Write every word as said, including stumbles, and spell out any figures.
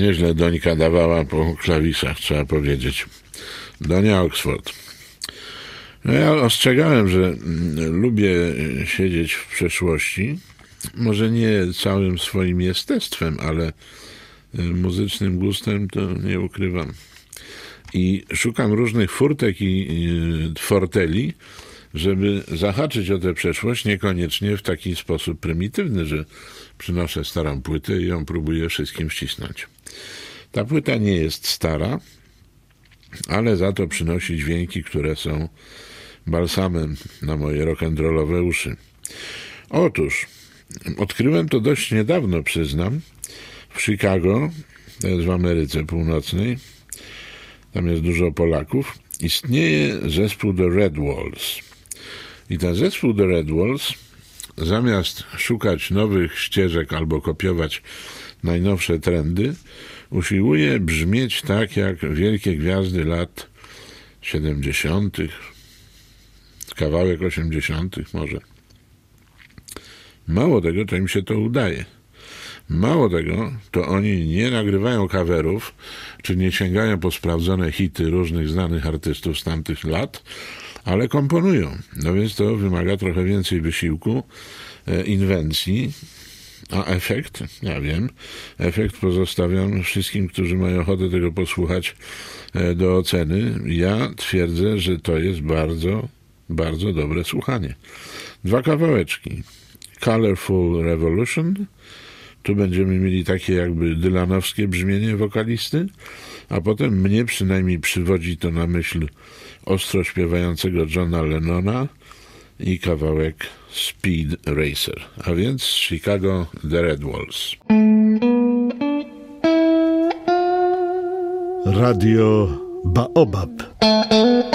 Nieźle Dońka dawała po klawiszach, trzeba powiedzieć. Donia Oxford. No ja ostrzegałem, że lubię siedzieć w przeszłości. Może nie całym swoim jestestwem, ale muzycznym gustem to nie ukrywam. I szukam różnych furtek i forteli, żeby zahaczyć o tę przeszłość, niekoniecznie w taki sposób prymitywny, że przynoszę starą płytę i ją próbuję wszystkim wcisnąć. Ta płyta nie jest stara, ale za to przynosi dźwięki, które są balsamem na moje rock'n'rollowe uszy. Otóż, odkryłem to dość niedawno, przyznam, w Chicago, to jest w Ameryce Północnej, tam jest dużo Polaków, istnieje zespół The Red Walls. I ten zespół The Red Walls, zamiast szukać nowych ścieżek albo kopiować najnowsze trendy, usiłuje brzmieć tak jak wielkie gwiazdy lat siedemdziesiątych, kawałek osiemdziesiątych może. Mało tego, to im się to udaje. Mało tego, to oni nie nagrywają coverów, czy nie sięgają po sprawdzone hity różnych znanych artystów z tamtych lat, ale komponują. No więc to wymaga trochę więcej wysiłku, e, inwencji, a efekt, ja wiem, efekt pozostawiam wszystkim, którzy mają ochotę tego posłuchać, e, do oceny. Ja twierdzę, że to jest bardzo, bardzo dobre słuchanie. Dwa kawałeczki. Colorful Revolution. Tu będziemy mieli takie jakby dylanowskie brzmienie wokalisty, a potem mnie przynajmniej przywodzi to na myśl ostro śpiewającego Johna Lennona i kawałek Speed Racer. A więc z Chicago The Red Walls. Radio Baobab.